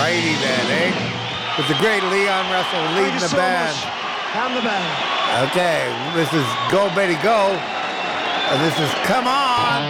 righty then, eh? With the great Leon Russell leading the band. And the band. Okay, this is Go Betty Go. And this is Come On.